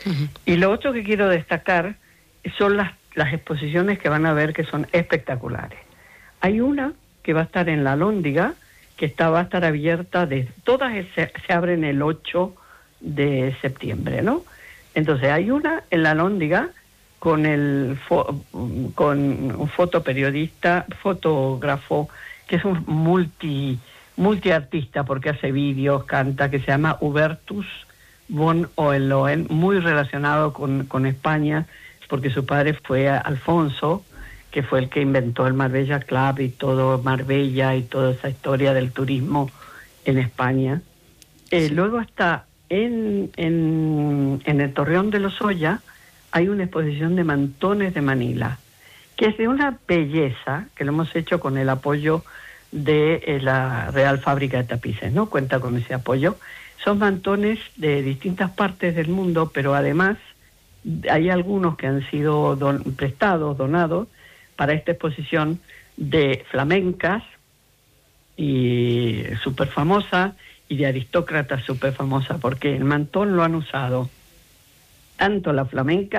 Uh-huh. Y lo otro que quiero destacar son las exposiciones que van a ver, que son espectaculares. Hay una que va a estar en la Alhóndiga, que va a estar abierta, todas se abren el 8 de septiembre, ¿no? Entonces hay una en la Alhóndiga con un fotógrafo, que es un multiartista, porque hace vídeos, canta, que se llama Hubertus von Hohenlohe, muy relacionado con España, porque su padre fue Alfonso, que fue el que inventó el Marbella Club y todo Marbella y toda esa historia del turismo en España. Sí. Luego está en el Torreón de los Oya, hay una exposición de mantones de Manila, que es de una belleza, que lo hemos hecho con el apoyo de la Real Fábrica de Tapices, ¿no? Cuenta con ese apoyo. Son mantones de distintas partes del mundo, pero además hay algunos que han sido donados para esta exposición, de flamencas y súper famosa, y de aristócratas súper famosa, porque el mantón lo han usado tanto la flamenca